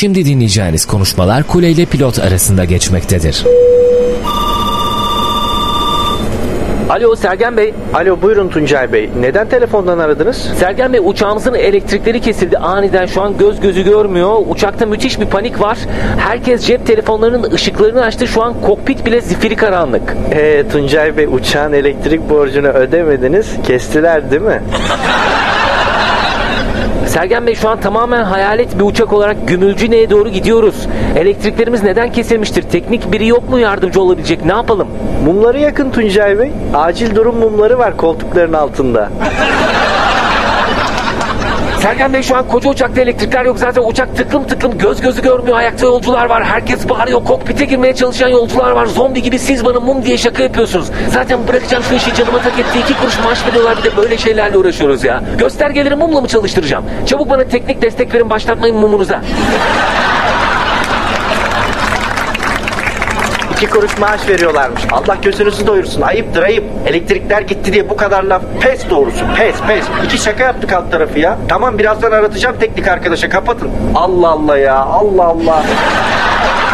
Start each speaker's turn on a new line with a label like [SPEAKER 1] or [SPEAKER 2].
[SPEAKER 1] Şimdi dinleyeceğiniz konuşmalar kule ile pilot arasında geçmektedir.
[SPEAKER 2] Alo Sergen Bey.
[SPEAKER 3] Alo buyurun Tuncay Bey. Neden telefondan aradınız?
[SPEAKER 2] Sergen Bey, uçağımızın elektrikleri kesildi aniden, şu an göz gözü görmüyor. Uçakta müthiş bir panik var. Herkes cep telefonlarının ışıklarını açtı. Şu an kokpit bile zifiri karanlık.
[SPEAKER 3] Tuncay Bey, uçağın elektrik borcunu ödemediniz. Kestiler değil mi?
[SPEAKER 2] Sergen Bey, şu an tamamen hayalet bir uçak olarak Gümülcine'ye doğru gidiyoruz. Elektriklerimiz neden kesilmiştir? Teknik biri yok mu yardımcı olabilecek? Ne yapalım?
[SPEAKER 3] Mumları yakın Tuncay Bey. Acil durum mumları var koltukların altında.
[SPEAKER 2] Sergen Bey, şu an koca uçakta elektrikler yok. Zaten uçak tıklım tıklım, göz gözü görmüyor. Ayakta yolcular var. Herkes bağırıyor. Kokpite girmeye çalışan yolcular var. Zombi gibi siz bana mum diye şaka yapıyorsunuz. Zaten bırakacağım şu işi, canıma tak etti. 2 kuruş maaş veriyorlar, bir de böyle şeylerle uğraşıyoruz ya. Göstergeleri mumla mı çalıştıracağım? Çabuk bana teknik destek verin, başlatmayın mumunuza.
[SPEAKER 3] 2 kuruş maaş veriyorlarmış. Allah gözünüzü doyursun. Ayıptır ayıp. Elektrikler gitti diye bu kadar laf. Pes doğrusu. Pes. 2 şaka yaptık alt tarafı ya. Tamam, birazdan aratacağım teknik arkadaşa. Kapatın. Allah Allah ya. Allah Allah.